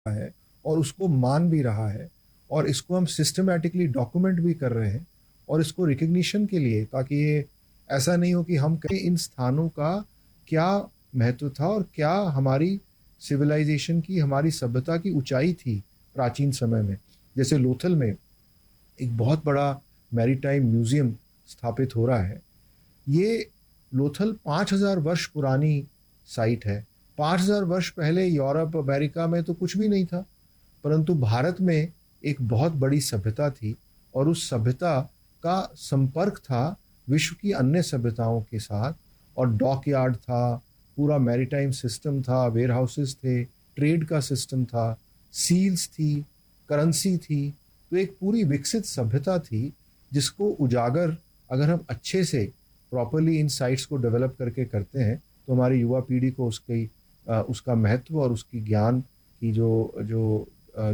है और उसको मान भी रहा है, और इसको हम सिस्टमैटिकली डॉक्यूमेंट भी कर रहे हैं, और इसको रिकग्निशन के लिए, ताकि ये ऐसा नहीं हो कि हम कहें इन स्थानों का क्या महत्व था और क्या हमारी सिविलाइजेशन की, हमारी सभ्यता की ऊंचाई थी प्राचीन समय में। जैसे लोथल में एक बहुत बड़ा मैरीटाइम म्यूजियम स्थापित हो रहा है। ये लोथल 5000 वर्ष पुरानी साइट है। 5000 वर्ष पहले यूरोप अमेरिका में तो कुछ भी नहीं था, परंतु भारत में एक बहुत बड़ी सभ्यता थी, और उस सभ्यता का संपर्क था विश्व की अन्य सभ्यताओं के साथ, और डॉक यार्ड था, पूरा मैरीटाइम सिस्टम था, वेयर हाउसेस थे, ट्रेड का सिस्टम था, सील्स थी, करेंसी थी। तो एक पूरी विकसित सभ्यता थी, जिसको उजागर अगर हम अच्छे से प्रॉपरली इन साइट्स को डेवलप करके करते हैं, तो हमारी युवा पीढ़ी को उसका महत्व और उसकी ज्ञान की जो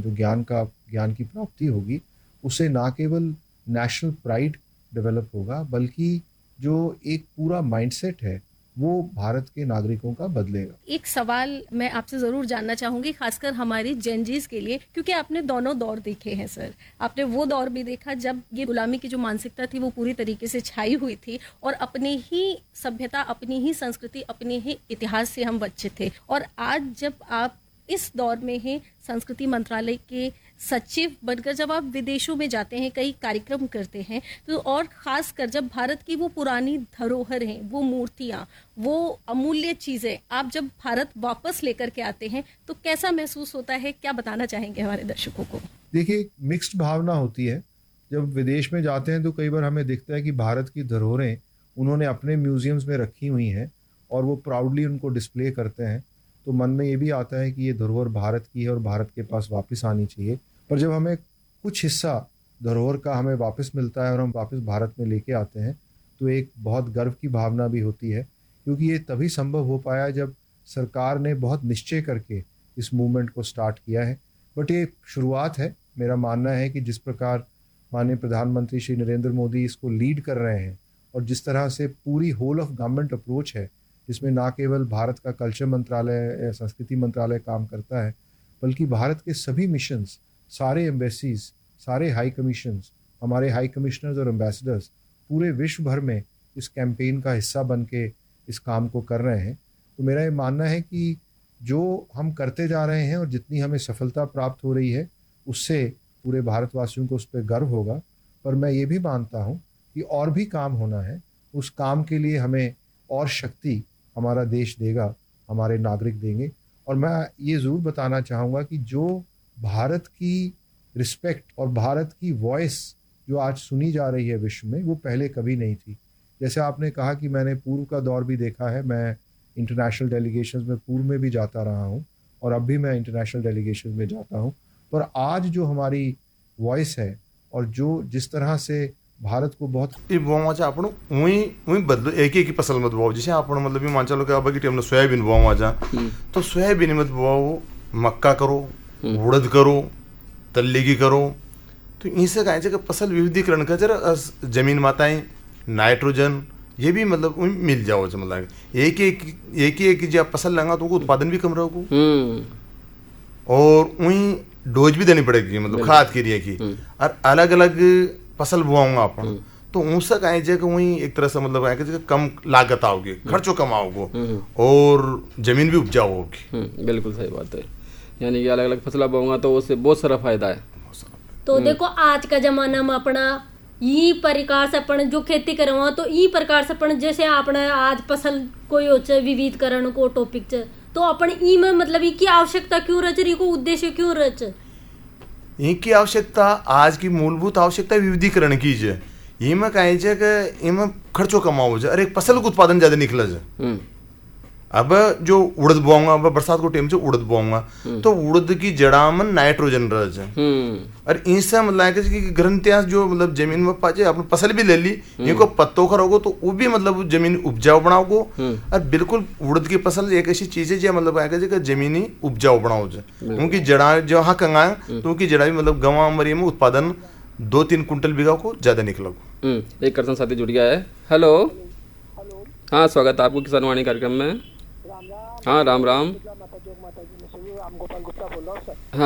ज्ञान की प्राप्ति होगी, उससे ना केवल नेशनल प्राइड डेवलप होगा, बल्कि जो एक पूरा माइंडसेट है वो भारत के नागरिकों का बदलेगा। एक सवाल मैं आपसे जरूर जानना चाहूंगी, खासकर हमारी जेनजीज के लिए, क्योंकि आपने दोनों दौर देखे हैं सर। आपने वो दौर भी देखा जब ये गुलामी की जो मानसिकता थी वो पूरी तरीके से छाई हुई थी, और अपनी ही सभ्यता, अपनी ही संस्कृति, अपने ही इतिहास से हम वंचित थे। और आज जब आप इस दौर में हैं, संस्कृति मंत्रालय के सचिव बनकर जब आप विदेशों में जाते हैं, कई कार्यक्रम करते हैं, तो और खासकर जब भारत की वो पुरानी धरोहर हैं, वो मूर्तियाँ, वो अमूल्य चीज़ें आप जब भारत वापस लेकर के आते हैं, तो कैसा महसूस होता है? क्या बताना चाहेंगे हमारे दर्शकों को? देखिए, मिक्स्ड भावना होती है। जब विदेश में जाते हैं तो कई बार हमें दिखता है कि भारत की धरोहरें उन्होंने अपने म्यूजियम्स में रखी हुई हैं, और वो प्राउडली उनको डिस्प्ले करते हैं। तो मन में ये भी आता है कि ये धरोहर भारत की है और भारत के पास वापस आनी चाहिए। पर जब हमें कुछ हिस्सा धरोहर का हमें वापस मिलता है और हम वापस भारत में लेके आते हैं, तो एक बहुत गर्व की भावना भी होती है, क्योंकि ये तभी संभव हो पाया जब सरकार ने बहुत निश्चय करके इस मूवमेंट को स्टार्ट किया है। बट ये शुरुआत है। मेरा मानना है कि जिस प्रकार माननीय प्रधानमंत्री श्री नरेंद्र मोदी इसको लीड कर रहे हैं, और जिस तरह से पूरी होल ऑफ गवर्नमेंट अप्रोच है, जिसमें ना केवल भारत का कल्चर मंत्रालय, संस्कृति मंत्रालय काम करता है, बल्कि भारत के सभी मिशंस, सारे एम्बेसीज, सारे हाई कमीशंस, हमारे हाई कमिश्नर्स और एम्बेसडर्स पूरे विश्व भर में इस कैंपेन का हिस्सा बन के इस काम को कर रहे हैं। तो मेरा ये मानना है कि जो हम करते जा रहे हैं और जितनी हमें सफलता प्राप्त हो रही है, उससे पूरे भारतवासियों को उस पर गर्व होगा। पर मैं ये भी मानता हूँ कि और भी काम होना है। उस काम के लिए हमें और शक्ति हमारा देश देगा, हमारे नागरिक देंगे। और मैं ये ज़रूर बताना चाहूँगा कि जो भारत की रिस्पेक्ट और भारत की वॉइस जो आज सुनी जा रही है विश्व में, वो पहले कभी नहीं थी। जैसे आपने कहा कि मैंने पूर्व का दौर भी देखा है, मैं इंटरनेशनल डेलीगेशंस में पूर्व में भी जाता रहा हूँ, और अब भी मैं इंटरनेशनल डेलीगेशंस में जाता हूँ। पर आज जो हमारी वॉइस है, और जो जिस तरह से भारत को बहुत आपण वही बदलो, एक फसल मत बोवाओ। जैसे आपण मतलब मान चलो कि अब की टाइम सोयाबीन बोवा जा, तो सोयाबीन मत बोवाओ, मक्का करो, उड़द करो, तल्ली की करो। तो इनसे कहा कि फसल विविधीकरण का जरा जमीन माताएं नाइट्रोजन ये भी मतलब मिल जाओ। मतलब एक जब फसल लगा तो उत्पादन भी कम रहोगे, और वही डोज भी देनी पड़ेगी, मतलब खाद की रिया की। और अलग अलग फसल बुआऊंगा अपन, तो उनसे कहें कि वही एक तरह से मतलब है कि कम लागत आओगी, खर्चों कम आओगे, और जमीन भी उपजाऊ होगी। बिल्कुल सही बात है। यानी कि अलग अलग फसल बोऊंगा तो उससे बहुत सारा फायदा है। तो देखो, आज का जमाना में अपना ई प्रकार से अपन जो खेती करवा, तो ई प्रकार से अपन जैसे आपने आज फसल कोई हो विविधकरण को टॉपिक च, तो अपन ई में मतलब ई की आवश्यकता क्यों रच रही, को उद्देश्य क्यों रच? इनकी आवश्यकता, आज की मूलभूत आवश्यकता विविधीकरण की है। ये में कहे कि इनमें खर्चों कमाओ जाए, अरे एक फसल का उत्पादन ज्यादा निकला जाए। अब जो उड़द बोआऊंगा, अब बरसात को टाइम से उड़द बोआऊंगा, तो उड़द की जड़ा में नाइट्रोजन रह जाए, और इनसे मतलब कि ग्रंथियां जो मतलब जमीन में पाचे, आपने फसल भी ले ली, इनको पत्तों करोगे तो वो भी मतलब जमीन उपजाऊ बनाओगे। और बिल्कुल उड़द की फसल एक ऐसी चीज है जो मतलब है जमीनी उपजाऊ बनाओ जाए। उनकी जड़ा जो हाँ कंगा, तो उनकी जड़ा भी मतलब गंवा मरी में उत्पादन 2-3 कुंटल बीघा को ज्यादा निकलो। एक कर्तन साथी जुड़ गया है। हेलो, हाँ, स्वागत है आपको किसान वाणी कार्यक्रम में। हाँ, राम राम। राम गोपाल गुप्ता बोल रहा हूँ सर। हाँ